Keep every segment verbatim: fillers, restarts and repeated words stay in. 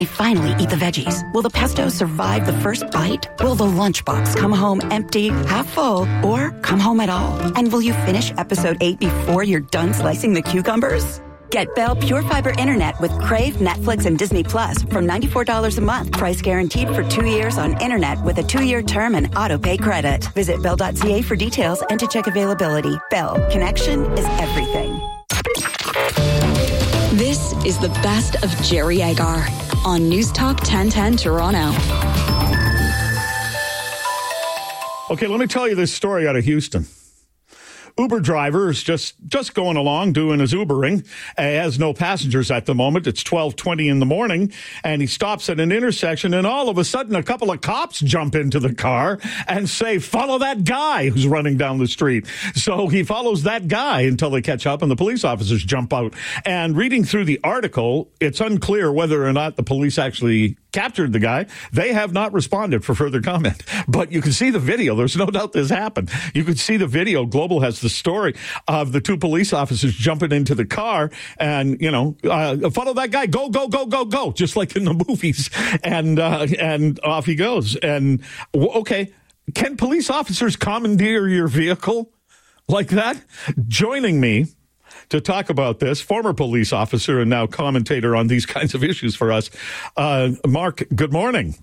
finally eat the veggies? Will the pesto survive the first bite? Will the lunchbox come home empty, half full, or come home at all? And will you finish episode eight before you're done slicing the cucumbers? Get Bell Pure Fiber Internet with Crave, Netflix, and Disney Plus for ninety-four dollars a month. Price guaranteed for two years on internet with a two-year term and auto-pay credit. Visit bell dot c a for details and to check availability. Bell. Connection is everything. This is the best of Jerry Agar on News Talk ten ten Toronto. Okay, let me tell you this story out of Houston. Uber driver is just, just going along, doing his Ubering. Uh, has no passengers at the moment. It's twelve twenty in the morning, and he stops at an intersection, and all of a sudden a couple of cops jump into the car and say, follow that guy who's running down the street. So he follows that guy until they catch up, and the police officers jump out. And reading through the article, it's unclear whether or not the police actually captured the guy. They have not responded for further comment. But you can see the video. There's no doubt this happened. You can see the video. Global has the story of the two police officers jumping into the car and, you know, uh, follow that guy. Go, go, go, go, go. Just like in the movies. And, uh, and off he goes. And, okay, can police officers commandeer your vehicle like that? Joining me to talk about this, former police officer and now commentator on these kinds of issues for us, uh, Mark, good morning.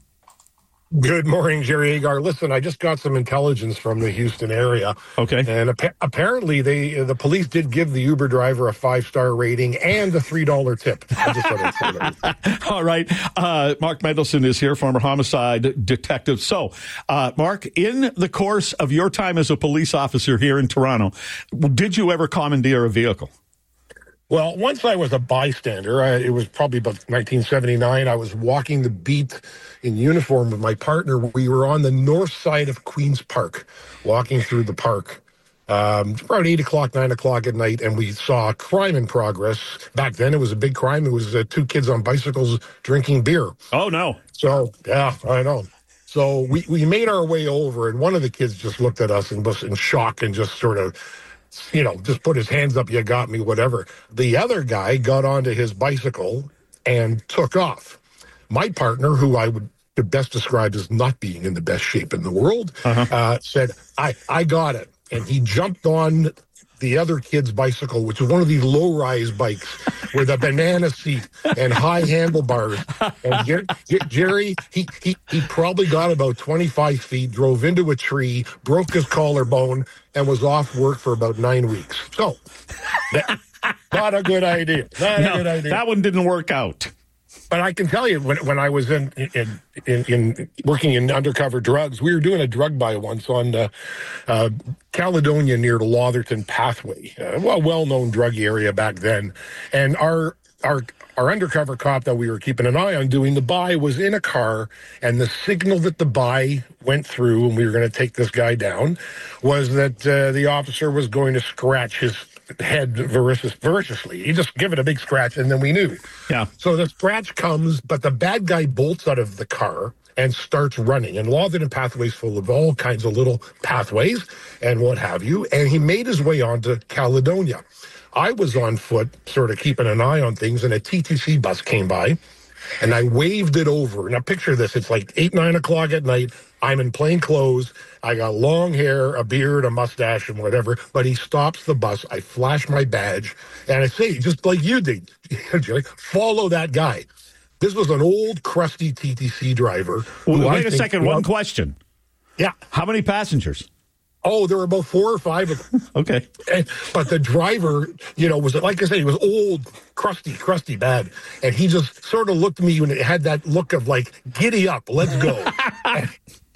Good morning, Jerry Agar. Listen, I just got some intelligence from the Houston area. Okay. And ap- apparently they the police did give the Uber driver a five-star rating and a three dollar tip. I just thought I'd say that. All right. Uh, Mark Mendelson is here, former homicide detective. So, uh, Mark, in the course of your time as a police officer here in Toronto, did you ever commandeer a vehicle? Well, once I was a bystander. I, it was probably about nineteen seventy-nine. I was walking the beat in uniform with my partner. We were on the north side of Queen's Park, walking through the park. Um, around eight o'clock, nine o'clock at night, and we saw a crime in progress. Back then, it was a big crime. It was uh, two kids on bicycles drinking beer. Oh, no. So, yeah, I know. So we, we made our way over, and one of the kids just looked at us and was in shock and just sort of, you know, just put his hands up, you got me, whatever. The other guy got onto his bicycle and took off. My partner, who I would best describe as not being in the best shape in the world, uh-huh. uh, said, I, I got it. And he jumped on the other kid's bicycle, which is one of these low-rise bikes with a banana seat and high handlebars. And Jer- Jer- Jerry, he, he he probably got about twenty-five feet, drove into a tree, broke his collarbone, and was off work for about nine weeks. So, that, not a good idea. Not no, a good idea. That one didn't work out. But I can tell you, when when I was in in, in in working in undercover drugs, we were doing a drug buy once on uh, uh, Caledonia near the Lotherton Pathway, uh, a well-known drug area back then. And our our our undercover cop that we were keeping an eye on doing the buy was in a car, and the signal that the buy went through, and we were going to take this guy down, was that uh, the officer was going to scratch his head vocious, voraciously. He just give it a big scratch, and then we knew. Yeah. So the scratch comes, but the bad guy bolts out of the car and starts running. And Lotherton Pathway's full of all kinds of little pathways and what have you. And he made his way onto Caledonia. I was on foot, sort of keeping an eye on things, and a T T C bus came by, and I waved it over. Now picture this: it's like eight, nine o'clock at night. I'm in plain clothes. I got long hair, a beard, a mustache, and whatever. But he stops the bus. I flash my badge, and I say, just like you did, Jerry, follow that guy. This was an old, crusty T T C driver. Well, wait a second. One question. Yeah. How many passengers? Oh, there were about four or five of them. Okay. And, but the driver, you know, was, like I said, he was old, crusty, crusty bad. And he just sort of looked at me and it had that look of like, giddy up, let's go. and,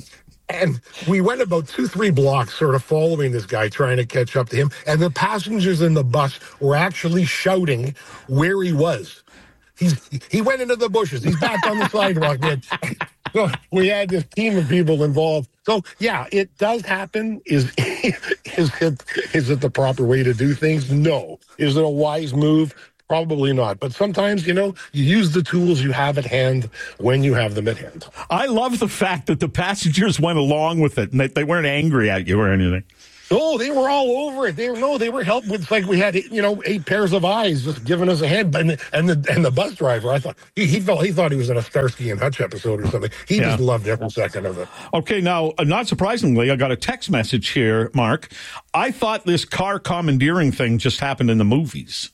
and we went about two, three blocks sort of following this guy, trying to catch up to him. And the passengers in the bus were actually shouting where he was. He's He went into the bushes. He's back on the sidewalk. So we had this team of people involved. So, yeah, it does happen. Is is it is it the proper way to do things? No. Is it a wise move? Probably not. But sometimes, you know, you use the tools you have at hand when you have them at hand. I love the fact that the passengers went along with it and that they weren't angry at you or anything. Oh, they were all over it. They were no, they were helping. It's like we had, you know, eight pairs of eyes just giving us a hand. And, and the and the bus driver, I thought he, he felt he thought he was in a Starsky and Hutch episode or something. He yeah. just loved every second of it. Okay, now, not surprisingly, I got a text message here, Mark. I thought this car commandeering thing just happened in the movies.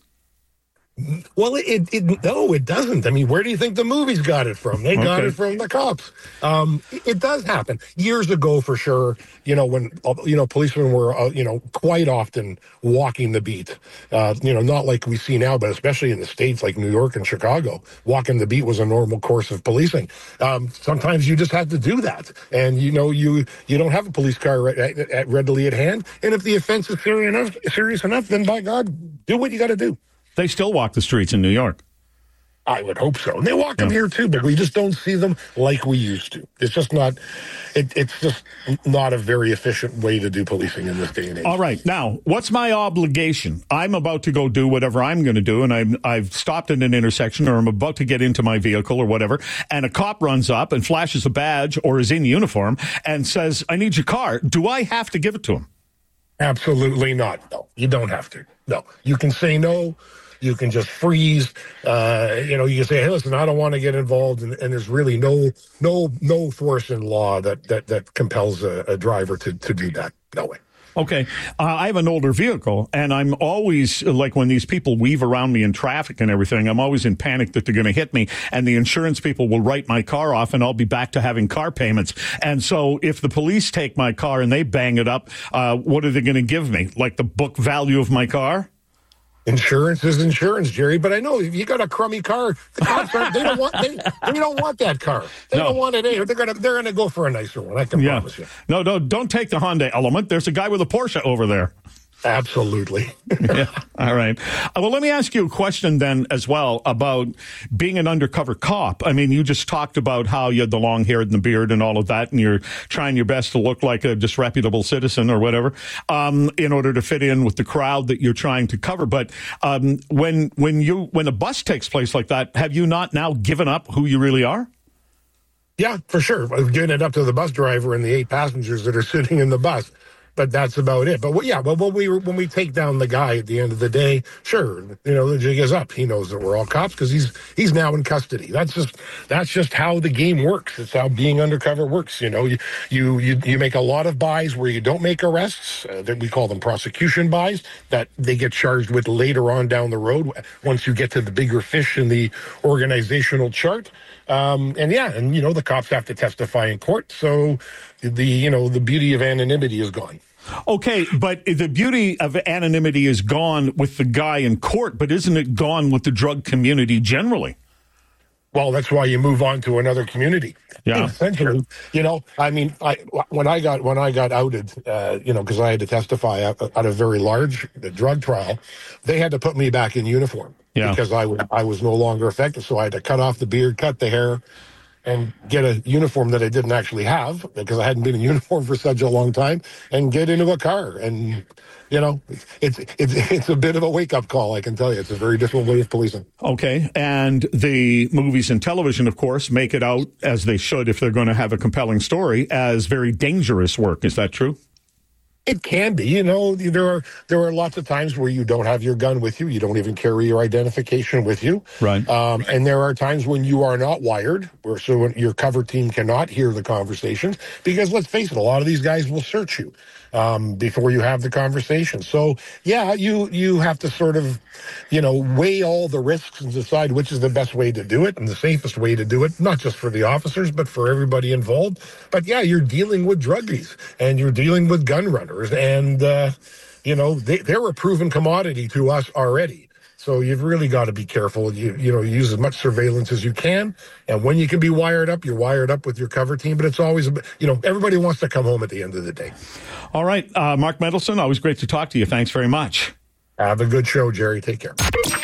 Well, it, it no, it doesn't. I mean, where do you think the movies got it from? They got okay. it from the cops. Um, it, it does happen. Years ago, for sure, you know, when, you know, policemen were, uh, you know, quite often walking the beat. Uh, you know, not like we see now, but especially in the States like New York and Chicago, walking the beat was a normal course of policing. Um, sometimes you just have to do that. And, you know, you, you don't have a police car re- at, at readily at hand. And if the offense is serious enough, serious enough, then by God, do what you got to do. They still walk the streets in New York. I would hope so. And they walk them yeah. here too, but we just don't see them like we used to. It's just not, it, it's just not a very efficient way to do policing in this day and age. All right. Now, what's my obligation? I'm about to go do whatever I'm going to do, and I'm, I've stopped at an intersection, or I'm about to get into my vehicle or whatever, and a cop runs up and flashes a badge or is in uniform and says, I need your car. Do I have to give it to him? Absolutely not. No, you don't have to. No, you can say no. You can just freeze. Uh, you know, you can say, "Hey, listen, I don't want to get involved," and, and there's really no, no, no force in law that that that compels a, a driver to to do that. No way. Okay, uh, I have an older vehicle, and I'm always, like, when these people weave around me in traffic and everything, I'm always in panic that they're going to hit me, and the insurance people will write my car off, and I'll be back to having car payments. And so if the police take my car and they bang it up, uh, what are they going to give me? Like the book value of my car? Insurance is insurance, Jerry. But I know if you got a crummy car, the cops aren't, they don't want they, they don't want that car. They no. don't want it either. They're gonna they're gonna go for a nicer one. I can yeah. promise you. No, no, don't take the Hyundai Element. There's a guy with a Porsche over there. Absolutely. Yeah. All right. Uh, well, let me ask you a question then as well about being an undercover cop. I mean, you just talked about how you had the long hair and the beard and all of that, and you're trying your best to look like a disreputable citizen or whatever, um, in order to fit in with the crowd that you're trying to cover. But um, when when you when a bust takes place like that, have you not now given up who you really are? Yeah, for sure. I've given it up to the bus driver and the eight passengers that are sitting in the bus. But that's about it. But well, yeah, but when we when we take down the guy at the end of the day, sure, you know, the jig is up. He knows that we're all cops because he's he's now in custody. That's just that's just how the game works. It's how being undercover works. You know, you you you, you make a lot of buys where you don't make arrests. Uh, that we call them prosecution buys that they get charged with later on down the road once you get to the bigger fish in the organizational chart. Um, and yeah, and you know, the cops have to testify in court. So the you know the beauty of anonymity is gone. Okay, but the beauty of anonymity is gone with the guy in court, but isn't it gone with the drug community generally? Well, that's why you move on to another community. Yeah, essentially, you know, I mean, I when I got when I got outed, uh, you know, because I had to testify at, at a very large drug trial, they had to put me back in uniform yeah. because I I was no longer effective. So I had to cut off the beard, cut the hair, and get a uniform that I didn't actually have because I hadn't been in uniform for such a long time, and get into a car. And, you know, it's it's it's a bit of a wake-up call, I can tell you. It's a very different way of policing. Okay. And the movies and television, of course, make it out, as they should if they're going to have a compelling story, as very dangerous work. Is that true? It can be, you know, there are there are lots of times where you don't have your gun with you. You don't even carry your identification with you. Right. Um, and there are times when you are not wired, where so your cover team cannot hear the conversations because, let's face it, a lot of these guys will search you um, before you have the conversation. So, yeah, you you have to sort of, you know, weigh all the risks and decide which is the best way to do it and the safest way to do it, not just for the officers, but for everybody involved. But, yeah, you're dealing with druggies and you're dealing with gun runners. And, uh, you know, they, they're a proven commodity to us already. So you've really got to be careful. You you know, use as much surveillance as you can. And when you can be wired up, you're wired up with your cover team. But it's always, a bit, you know, everybody wants to come home at the end of the day. All right. Uh, Mark Mendelson, always great to talk to you. Thanks very much. Have a good show, Jerry. Take care.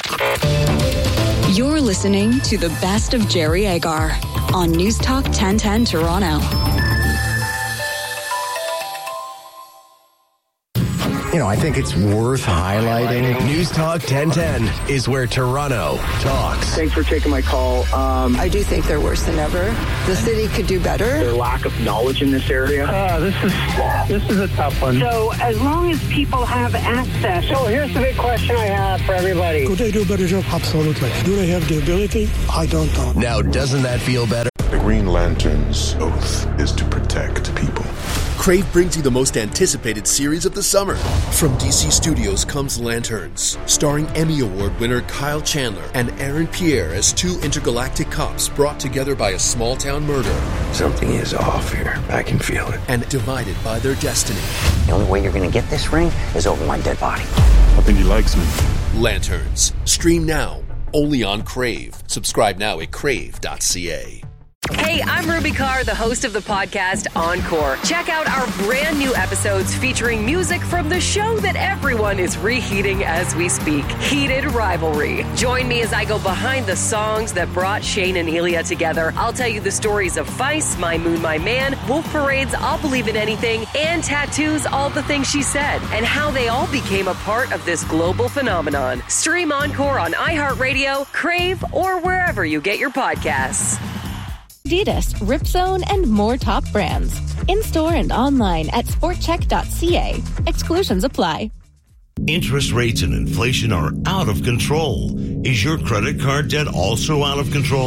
You're listening to the best of Jerry Agar on News Talk ten ten Toronto. you know, I think it's worth highlighting. News Talk ten ten is where Toronto talks. Thanks for taking my call. Um, I do think they're worse than ever. The city could do better. Their lack of knowledge in this area. Uh, this is this is a tough one. So as long as people have access. So here's the big question I have for everybody. Could they do a better job? Absolutely. Do they have the ability? I don't know. Now, doesn't that feel better? The Green Lantern's oath is to protect people. Crave brings you the most anticipated series of the summer. From D C Studios comes Lanterns, starring Emmy Award winner Kyle Chandler and Aaron Pierre as two intergalactic cops brought together by a small-town murder. Something is off here. I can feel it. And divided by their destiny. The only way you're going to get this ring is over my dead body. I think he likes me. Lanterns. Stream now. Only on Crave. Subscribe now at crave dot c a. Hey, I'm Ruby Carr, the host of the podcast Encore. Check out our brand new episodes featuring music from the show that everyone is reheating as we speak, Heated Rivalry. Join me as I go behind the songs that brought Shane and Elia together. I'll tell you the stories of Feist, My Moon, My Man, Wolf Parade's I'll Believe in Anything, and Tattoo's All the Things She Said, and how they all became a part of this global phenomenon. Stream Encore on iHeartRadio, Crave, or wherever you get your podcasts. Adidas, Ripzone, and more top brands. In-store and online at sport check dot c a. Exclusions apply. Interest rates and inflation are out of control. Is your credit card debt also out of control?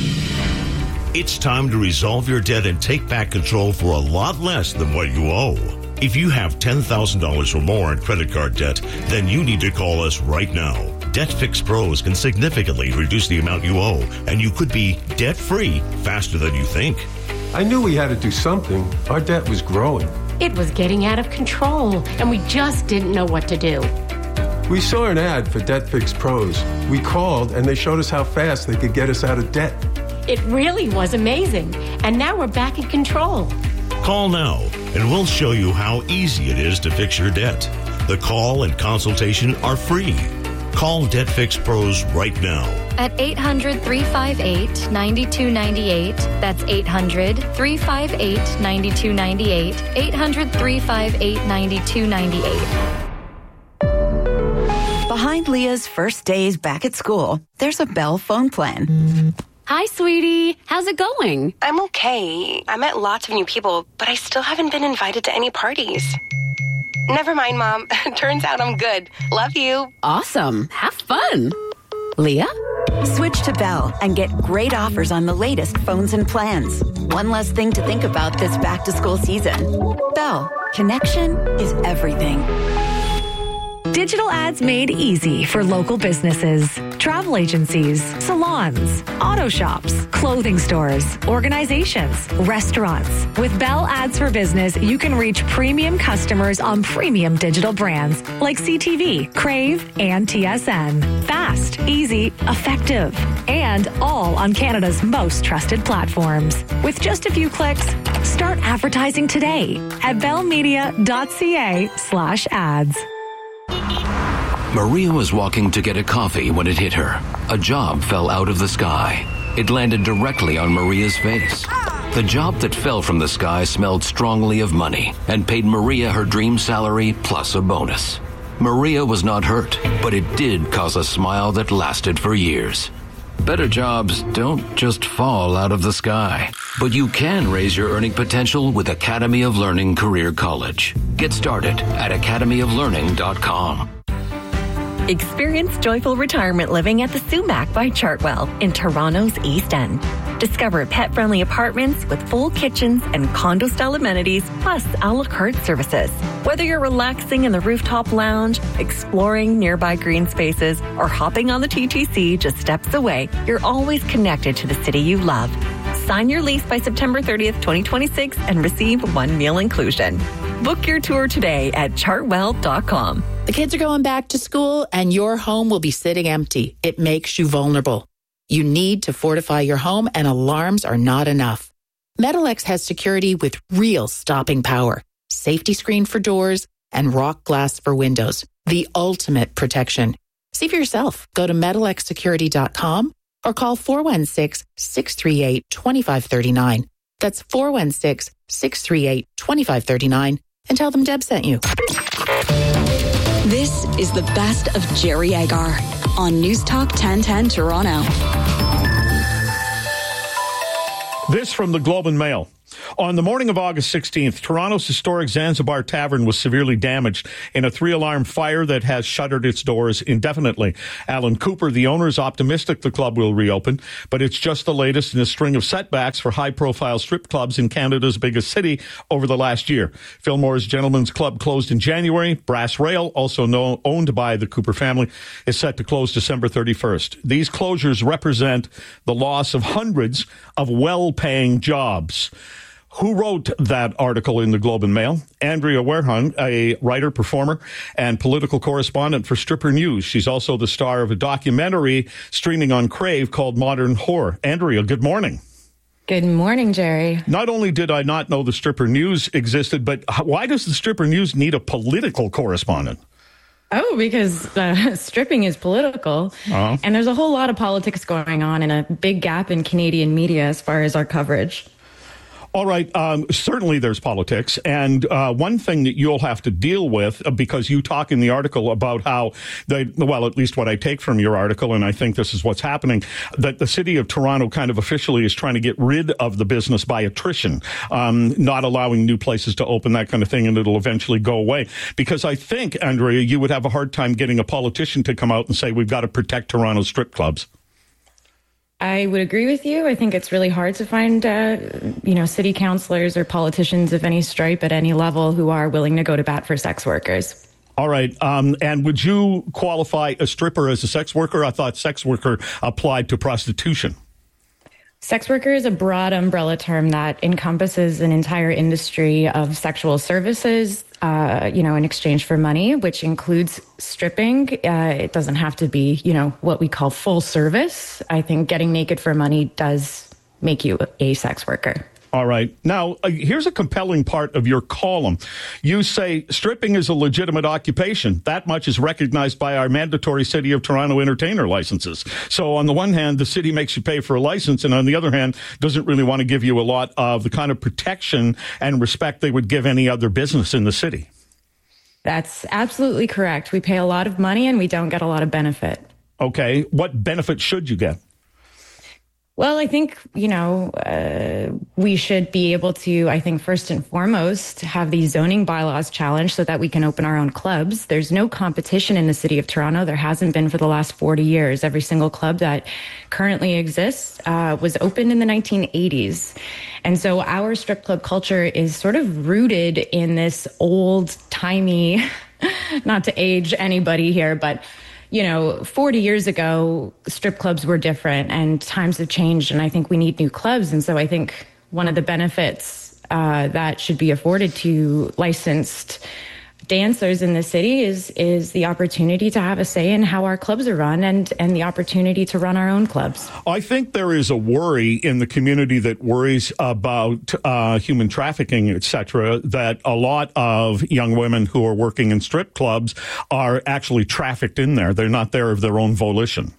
It's time to resolve your debt and take back control for a lot less than what you owe. If you have ten thousand dollars or more in credit card debt, then you need to call us right now. Debt Fix Pros can significantly reduce the amount you owe, and you could be debt-free faster than you think. I knew we had to do something. Our debt was growing. It was getting out of control, and we just didn't know what to do. We saw an ad for Debt Fix Pros. We called, and they showed us how fast they could get us out of debt. It really was amazing, and now we're back in control. Call now, and we'll show you how easy it is to fix your debt. The call and consultation are free. Call Debt Fix Pros right now. At eight hundred, three five eight, nine two nine eight. That's eight hundred, three five eight, nine two nine eight. eight hundred, three five eight, nine two nine eight. Behind Leah's first days back at school, there's a Bell phone plan. Hi, sweetie. How's it going? I'm okay. I met lots of new people, but I still haven't been invited to any parties. Never mind, Mom. Turns out I'm good. Love you. Awesome. Have fun. Leah? Switch to Bell and get great offers on the latest phones and plans. One less thing to think about this back-to-school season. Bell. Connection is everything. Digital ads made easy for local businesses, travel agencies, salons, auto shops, clothing stores, organizations, restaurants. With Bell Ads for Business, you can reach premium customers on premium digital brands like C T V, Crave, and T S N. Fast, easy, effective, and all on Canada's most trusted platforms. With just a few clicks, start advertising today at bellmedia.ca slash ads. Maria was walking to get a coffee when it hit her. A job fell out of the sky. It landed directly on Maria's face. The job that fell from the sky smelled strongly of money and paid Maria her dream salary plus a bonus. Maria was not hurt, but it did cause a smile that lasted for years. Better jobs don't just fall out of the sky, but you can raise your earning potential with Academy of Learning Career College. Get started at academy of learning dot com. Experience joyful retirement living at the Sumac by Chartwell in Toronto's East End. Discover pet-friendly apartments with full kitchens and condo-style amenities, plus a la carte services. Whether you're relaxing in the rooftop lounge, exploring nearby green spaces, or hopping on the T T C just steps away, you're always connected to the city you love. Sign your lease by September thirtieth, twenty twenty-six and receive one meal inclusion. Book your tour today at chartwell dot com. The kids are going back to school and your home will be sitting empty. It makes you vulnerable. You need to fortify your home and alarms are not enough. Metalex has security with real stopping power, safety screen for doors, and rock glass for windows. The ultimate protection. See for yourself. Go to metalex security dot com or call four one six, six three eight, two five three nine. That's four one six, six three eight, two five three nine. and tell them Deb sent you. This is the best of Jerry Agar on News Talk ten ten Toronto. This from the Globe and Mail. On the morning of August sixteenth, Toronto's historic Zanzibar Tavern was severely damaged in a three-alarm fire that has shuttered its doors indefinitely. Alan Cooper, the owner, is optimistic the club will reopen, but it's just the latest in a string of setbacks for high-profile strip clubs in Canada's biggest city over the last year. Fillmore's Gentlemen's Club closed in January. Brass Rail, also known, owned by the Cooper family, is set to close December thirty-first. These closures represent the loss of hundreds of well-paying jobs. Who wrote that article in the Globe and Mail? Andrea Werhun, a writer, performer, and political correspondent for Stripper News. She's also the star of a documentary streaming on Crave called Modern Whore. Andrea, good morning. Good morning, Jerry. Not only did I not know the Stripper News existed, but why does the Stripper News need a political correspondent? Oh, because uh, stripping is political, uh-huh. and there's a whole lot of politics going on and a big gap in Canadian media as far as our coverage. All right. Um, certainly there's politics. And uh, one thing that you'll have to deal with, uh, because you talk in the article about how, they, well, at least what I take from your article, and I think this is what's happening, that the city of Toronto kind of officially is trying to get rid of the business by attrition, um, not allowing new places to open, that kind of thing, and it'll eventually go away. Because I think, Andrea, you would have a hard time getting a politician to come out and say, we've got to protect Toronto strip clubs. I would agree with you. I think it's really hard to find, uh, you know, city councillors or politicians of any stripe at any level who are willing to go to bat for sex workers. All right. Um, and would you qualify a stripper as a sex worker? I thought sex worker applied to prostitution. Sex worker is a broad umbrella term that encompasses an entire industry of sexual services, uh, you know, in exchange for money, which includes stripping. Uh, it doesn't have to be, you know, what we call full service. I think getting naked for money does make you a sex worker. All right. Now, uh, here's a compelling part of your column. You say stripping is a legitimate occupation. That much is recognized by our mandatory City of Toronto entertainer licenses. So on the one hand, the city makes you pay for a license, and on the other hand, doesn't really want to give you a lot of the kind of protection and respect they would give any other business in the city. That's absolutely correct. We pay a lot of money and we don't get a lot of benefit. Okay. What benefit should you get? Well, I think, you know, uh, we should be able to, I think, first and foremost, have these zoning bylaws challenged so that we can open our own clubs. There's no competition in the city of Toronto. There hasn't been for the last forty years. Every single club that currently exists uh, was opened in the nineteen eighties. And so our strip club culture is sort of rooted in this old-timey, not to age anybody here, but you know, forty years ago, strip clubs were different and times have changed, and I think we need new clubs. And so I think one of the benefits uh, that should be afforded to licensed dancers in the city is is the opportunity to have a say in how our clubs are run and, and the opportunity to run our own clubs. I think there is a worry in the community that worries about uh, human trafficking, et cetera, that a lot of young women who are working in strip clubs are actually trafficked in there. They're not there of their own volition.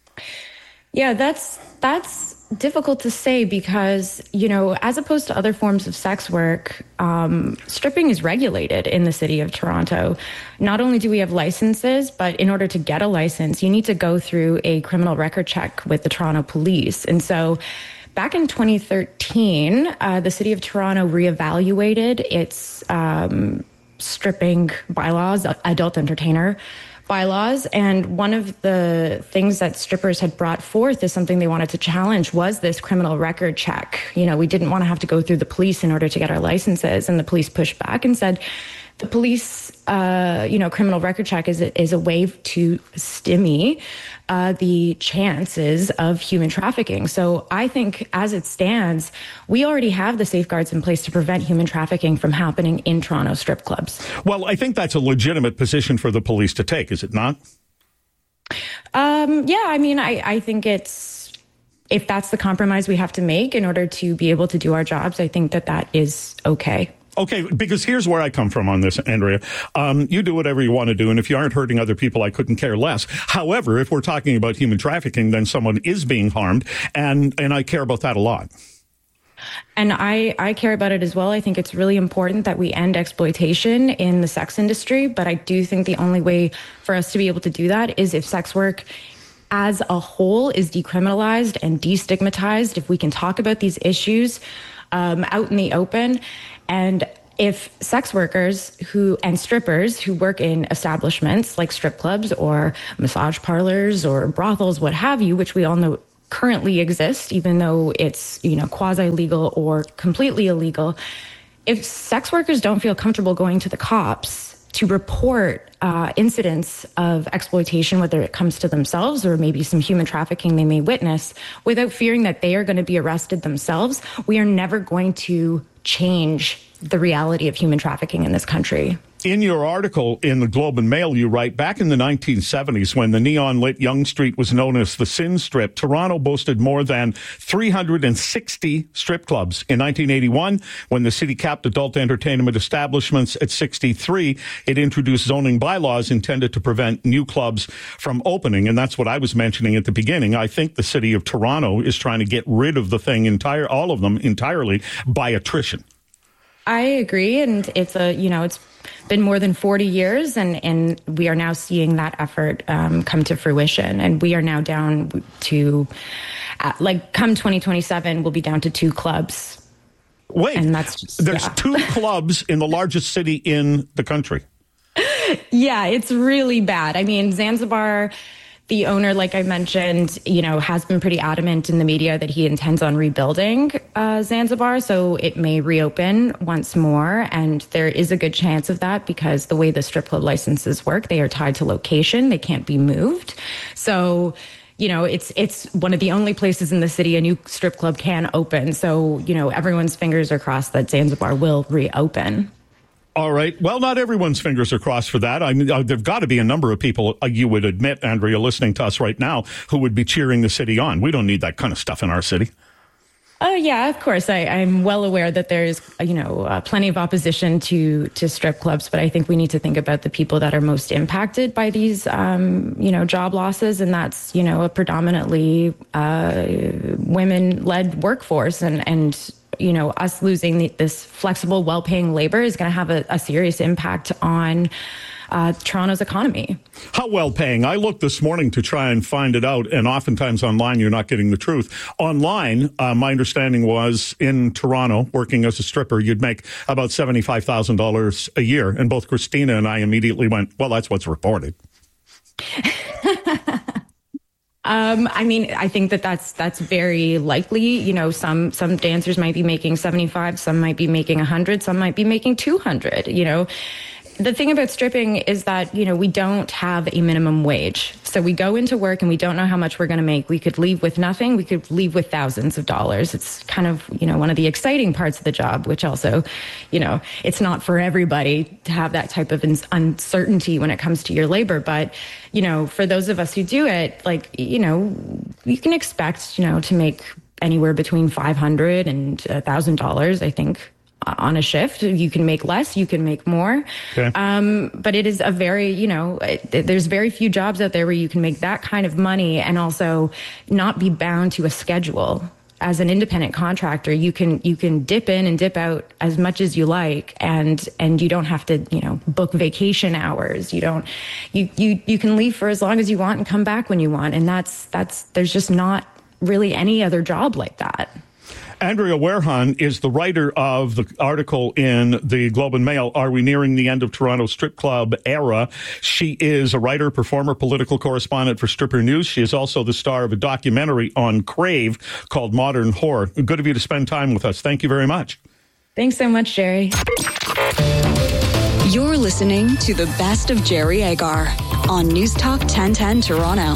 Yeah, that's that's difficult to say because, you know, as opposed to other forms of sex work, um, stripping is regulated in the city of Toronto. Not only do we have licenses, but in order to get a license, you need to go through a criminal record check with the Toronto Police. And so back in twenty thirteen, uh, the city of Toronto reevaluated its um, stripping bylaws, adult entertainer bylaws, and one of the things that strippers had brought forth is something they wanted to challenge was this criminal record check. You know, we didn't want to have to go through the police in order to get our licenses, and the police pushed back and said the police, uh, you know, criminal record check is a, is a way to stymie uh, the chances of human trafficking. So I think as it stands, we already have the safeguards in place to prevent human trafficking from happening in Toronto strip clubs. Well, I think that's a legitimate position for the police to take, is it not? Um, yeah, I mean, I, I think it's, if that's the compromise we have to make in order to be able to do our jobs, I think that that is okay. Okay, because here's where I come from on this, Andrea. Um, you do whatever you want to do, and if you aren't hurting other people, I couldn't care less. However, if we're talking about human trafficking, then someone is being harmed, and, and I care about that a lot. And I, I care about it as well. I think it's really important that we end exploitation in the sex industry. But I do think the only way for us to be able to do that is if sex work as a whole is decriminalized and destigmatized, if we can talk about these issues um, out in the open. And if sex workers who and strippers who work in establishments like strip clubs or massage parlors or brothels, what have you, which we all know currently exist, even though it's, you know, quasi-legal or completely illegal, if sex workers don't feel comfortable going to the cops to report uh, incidents of exploitation, whether it comes to themselves or maybe some human trafficking they may witness, without fearing that they are going to be arrested themselves, we are never going to change the reality of human trafficking in this country. In your article in the Globe and Mail, you write, back in the nineteen seventies, when the neon-lit Yonge Street was known as the Sin Strip, Toronto boasted more than three hundred sixty strip clubs. In nineteen eighty-one, when the city capped adult entertainment establishments at sixty-three, it introduced zoning bylaws intended to prevent new clubs from opening. And that's what I was mentioning at the beginning. I think the city of Toronto is trying to get rid of the thing entire, all of them entirely by attrition. I agree. And it's a, you know, it's been more than forty years, and, and we are now seeing that effort um, come to fruition. And we are now down to, uh, like, come twenty twenty-seven, we'll be down to two clubs. Wait, and that's just, there's yeah. two clubs in the largest city in the country. Yeah, it's really bad. I mean, Zanzibar, the owner, like I mentioned, you know, has been pretty adamant in the media that he intends on rebuilding uh, Zanzibar, so it may reopen once more. And there is a good chance of that because the way the strip club licenses work, they are tied to location. They can't be moved. So, you know, it's it's one of the only places in the city a new strip club can open. So, you know, everyone's fingers are crossed that Zanzibar will reopen. All right. Well, not everyone's fingers are crossed for that. I mean, uh, there've got to be a number of people, uh, you would admit, Andrea, listening to us right now, who would be cheering the city on. We don't need that kind of stuff in our city. Oh, yeah, of course. I, I'm well aware that there's, you know, uh, plenty of opposition to, to strip clubs, but I think we need to think about the people that are most impacted by these, um, you know, job losses. And that's, you know, a predominantly uh, women-led workforce. And, and you know, us losing the, this flexible, well-paying labor is going to have a, a serious impact on uh, Toronto's economy. How well-paying? I looked this morning to try and find it out, and oftentimes online you're not getting the truth. Online, uh, my understanding was in Toronto, working as a stripper, you'd make about seventy-five thousand dollars a year. And both Christina and I immediately went, well, that's what's reported. Um, I mean, I think that that's that's very likely. You know, some some dancers might be making seventy-five, some might be making one hundred, some might be making two hundred, you know. The thing about stripping is that, you know, we don't have a minimum wage. So we go into work and we don't know how much we're going to make. We could leave with nothing. We could leave with thousands of dollars. It's kind of, you know, one of the exciting parts of the job, which also, you know, it's not for everybody to have that type of uncertainty when it comes to your labor. But, you know, for those of us who do it, like, you know, you can expect, you know, to make anywhere between five hundred dollars and one thousand dollars, I think, on a shift. You can make less, you can make more. Okay. Um, but it is a very, you know, it, there's very few jobs out there where you can make that kind of money and also not be bound to a schedule. As an independent contractor, you can you can dip in and dip out as much as you like, and and you don't have to, you know, book vacation hours. You don't you you you can leave for as long as you want and come back when you want. And that's that's there's just not really any other job like that. Andrea Werhan is the writer of the article in the Globe and Mail, Are We Nearing the End of Toronto Strip Club Era? She is a writer, performer, political correspondent for Stripper News. She is also the star of a documentary on Crave called Modern Whore. Good of you to spend time with us. Thank you very much. Thanks so much, Jerry. You're listening to the best of Jerry Agar on News Talk ten ten Toronto.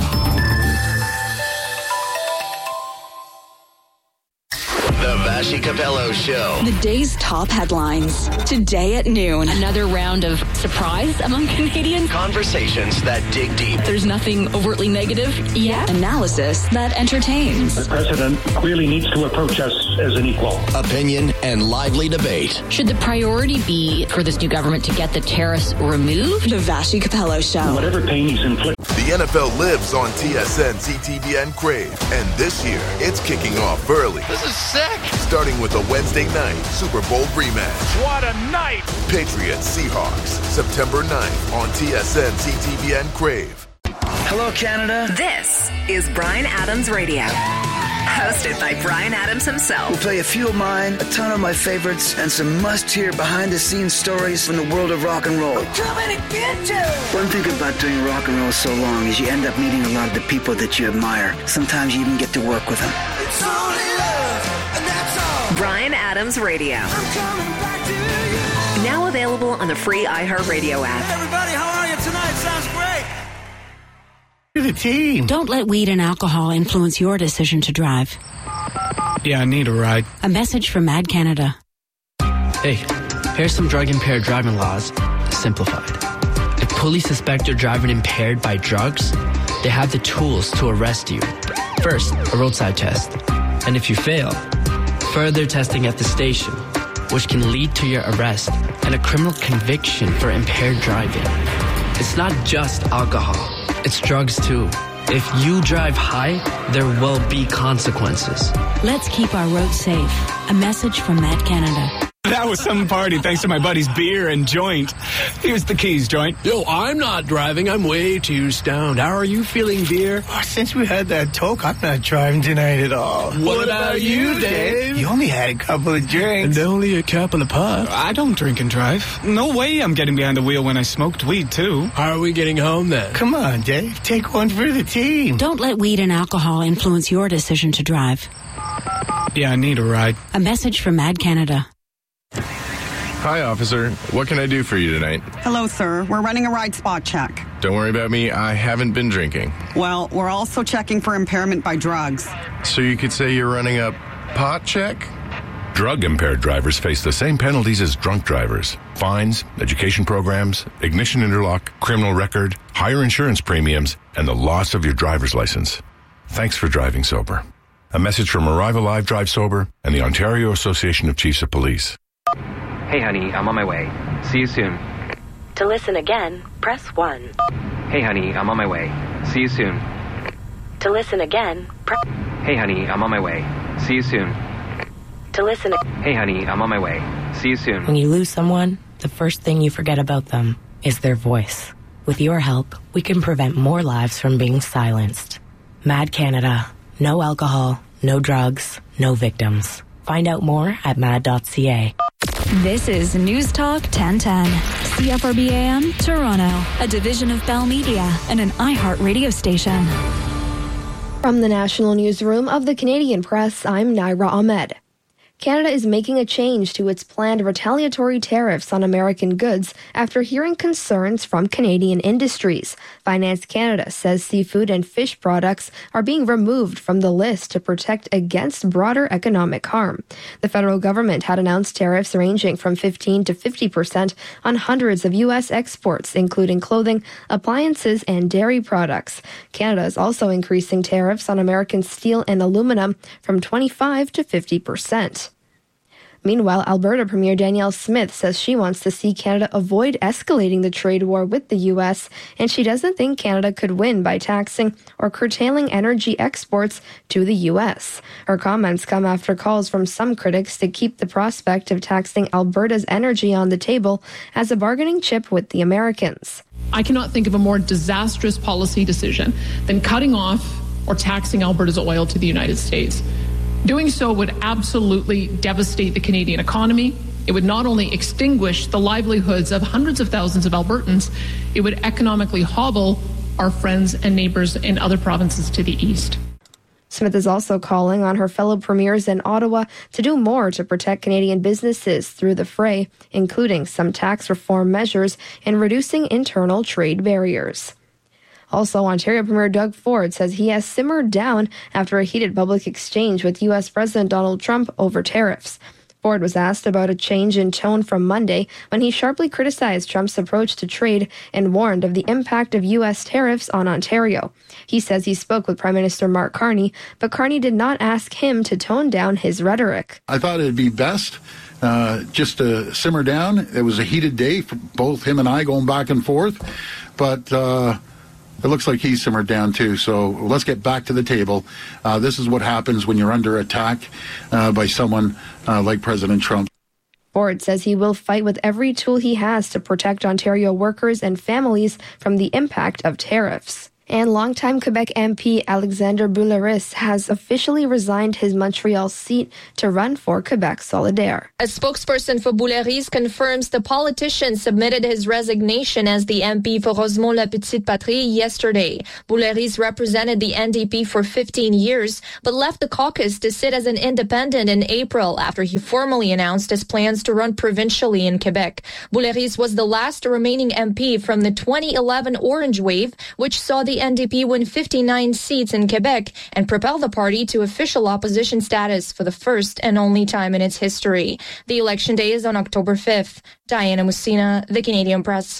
Vassy Capello Show. The day's top headlines. Today at noon. Another round of surprise among Canadians. Conversations that dig deep. There's nothing overtly negative yet. Analysis that entertains. The president really needs to approach us as an equal. Opinion and lively debate. Should the priority be for this new government to get the tariffs removed? The Vassy Capello Show. Whatever pain he's inflicted. The N F L lives on T S N, C T V N Crave. And this year, it's kicking off early. This is sick. Starting with a Wednesday night Super Bowl rematch. What a night. Patriots Seahawks, September ninth on T S N, C T V N Crave. Hello, Canada. This is Bryan Adams Radio. Hosted by Bryan Adams himself. We'll play a few of mine, a ton of my favorites, and some must-hear behind-the-scenes stories from the world of rock and roll. We're coming to get you! One thing about doing rock and roll so long is you end up meeting a lot of the people that you admire. Sometimes you even get to work with them. It's only love, and that's all. Bryan Adams Radio. I'm coming back to you. Now available on the free iHeartRadio app. Hey, everybody, how are you tonight? Sounds great. The team. Don't let weed and alcohol influence your decision to drive. Yeah, I need a ride. A message from Mad Canada. Hey, here's some drug-impaired driving laws, simplified. If police suspect you're driving impaired by drugs, they have the tools to arrest you. First, a roadside test. And if you fail, further testing at the station, which can lead to your arrest and a criminal conviction for impaired driving. It's not just alcohol. It's drugs, too. If you drive high, there will be consequences. Let's keep our roads safe. A message from Mad Canada. That was some party thanks to my buddy's beer and joint. Here's the keys, joint. Yo, I'm not driving. I'm way too stoned. How are you feeling, beer? Oh, since we had that talk, I'm not driving tonight at all. What, what about you, Dave? You only had a couple of drinks. And only a couple of puffs. I don't drink and drive. No way I'm getting behind the wheel when I smoked weed, too. How are we getting home, then? Come on, Dave. Take one for the team. Don't let weed and alcohol influence your decision to drive. Yeah, I need a ride. A message from Mad Canada. Hi, officer. What can I do for you tonight? Hello, sir. We're running a ride spot check. Don't worry about me. I haven't been drinking. Well, we're also checking for impairment by drugs. So you could say you're running a pot check? Drug-impaired drivers face the same penalties as drunk drivers. Fines, education programs, ignition interlock, criminal record, higher insurance premiums, and the loss of your driver's license. Thanks for driving sober. A message from Arrive Alive Drive Sober and the Ontario Association of Chiefs of Police. Hey, honey, I'm on my way. See you soon. To listen again, press one. Hey, honey, I'm on my way. See you soon. To listen again, press... Hey, honey, I'm on my way. See you soon. To listen... Hey, honey, I'm on my way. See you soon. When you lose someone, the first thing you forget about them is their voice. With your help, we can prevent more lives from being silenced. Mad Canada. No alcohol, no drugs, no victims. Find out more at mad dot c a. This is News Talk ten ten, C F R B A M, Toronto, a division of Bell Media and an iHeart radio station. From the National Newsroom of the Canadian Press, I'm Naira Ahmed. Canada is making a change to its planned retaliatory tariffs on American goods after hearing concerns from Canadian industries. Finance Canada says seafood and fish products are being removed from the list to protect against broader economic harm. The federal government had announced tariffs ranging from fifteen to fifty percent on hundreds of U S exports, including clothing, appliances, and dairy products. Canada is also increasing tariffs on American steel and aluminum from twenty-five to fifty percent. Meanwhile, Alberta Premier Danielle Smith says she wants to see Canada avoid escalating the trade war with the U S, and she doesn't think Canada could win by taxing or curtailing energy exports to the U S. Her comments come after calls from some critics to keep the prospect of taxing Alberta's energy on the table as a bargaining chip with the Americans. I cannot think of a more disastrous policy decision than cutting off or taxing Alberta's oil to the United States. Doing so would absolutely devastate the Canadian economy. It would not only extinguish the livelihoods of hundreds of thousands of Albertans, it would economically hobble our friends and neighbours in other provinces to the east. Smith is also calling on her fellow premiers in Ottawa to do more to protect Canadian businesses through the fray, including some tax reform measures and reducing internal trade barriers. Also, Ontario Premier Doug Ford says he has simmered down after a heated public exchange with U S President Donald Trump over tariffs. Ford was asked about a change in tone from Monday when he sharply criticized Trump's approach to trade and warned of the impact of U S tariffs on Ontario. He says he spoke with Prime Minister Mark Carney, but Carney did not ask him to tone down his rhetoric. I thought it'd be best uh, just to simmer down. It was a heated day for both him and I going back and forth, but uh, it looks like he simmered down too. So let's get back to the table. Uh, this is what happens when you're under attack uh, by someone uh, like President Trump. Ford says he will fight with every tool he has to protect Ontario workers and families from the impact of tariffs. And longtime Quebec M P Alexandre Boulris has officially resigned his Montreal seat to run for Quebec Solidaire. A spokesperson for Boulris confirms the politician submitted his resignation as the M P for Rosemont-La Petite Patrie yesterday. Boulris represented the N D P for fifteen years, but left the caucus to sit as an independent in April after he formally announced his plans to run provincially in Quebec. Boulris was the last remaining M P from the twenty eleven Orange Wave, which saw the N D P win fifty-nine seats in Quebec and propel the party to official opposition status for the first and only time in its history. The election day is on October fifth. Diana Mussina, The Canadian Press.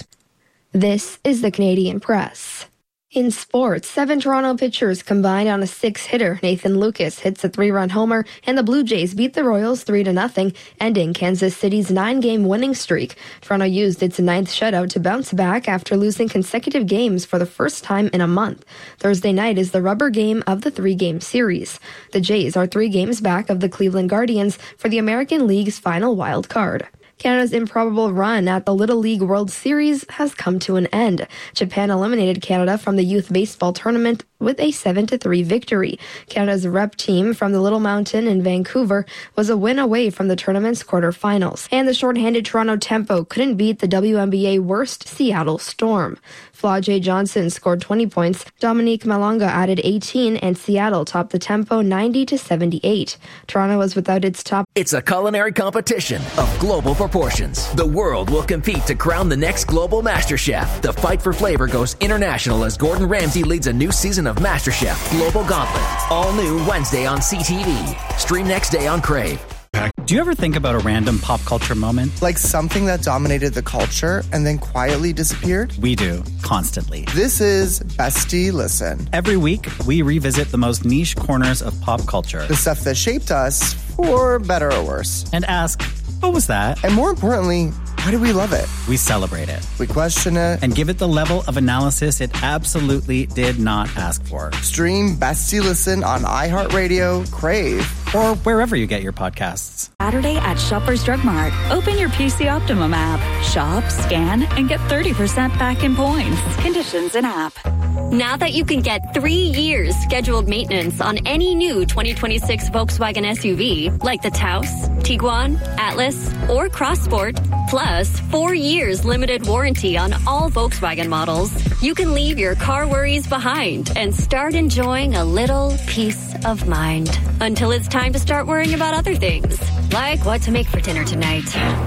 This is The Canadian Press. In sports, seven Toronto pitchers combined on a six-hitter. Nathan Lucas hits a three-run homer, and the Blue Jays beat the Royals three to nothing, ending Kansas City's nine-game winning streak. Toronto used its ninth shutout to bounce back after losing consecutive games for the first time in a month. Thursday night is the rubber game of the three-game series. The Jays are three games back of the Cleveland Guardians for the American League's final wild card. Canada's improbable run at the Little League World Series has come to an end. Japan eliminated Canada from the youth baseball tournament with a seven to three victory. Canada's rep team from the Little Mountain in Vancouver was a win away from the tournament's quarterfinals. And the shorthanded Toronto Tempo couldn't beat the W N B A worst Seattle Storm. Flau'jae Johnson scored twenty points, Dominique Malonga added eighteen, and Seattle topped the Tempo ninety to seventy-eight. Toronto was without its top. It's a culinary competition of global proportions. The world will compete to crown the next global master chef. The fight for flavor goes international as Gordon Ramsay leads a new season of MasterChef Global Gauntlet. All new Wednesday on C T V. Stream next day on Crave. Do you ever think about a random pop culture moment? Like something that dominated the culture and then quietly disappeared? We do, constantly. This is Bestie Listen. Every week, we revisit the most niche corners of pop culture. The stuff that shaped us, for better or worse. And ask, what was that? And more importantly, why do we love it? We celebrate it. We question it. And give it the level of analysis it absolutely did not ask for. Stream Bestie Listen on iHeartRadio, Crave, or wherever you get your podcasts. Saturday at Shoppers Drug Mart. Open your P C Optimum app. Shop, scan, and get thirty percent back in points. Conditions in app. Now that you can get three years scheduled maintenance on any new twenty twenty-six Volkswagen S U V, like the Taos, Tiguan, Atlas, or Crossport, plus four years limited warranty on all Volkswagen models, you can leave your car worries behind and start enjoying a little peace of mind. Until it's time to start worrying about other things, like what to make for dinner tonight.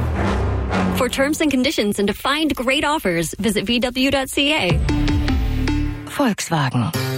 For terms and conditions and to find great offers, visit V W dot C A. Volkswagen.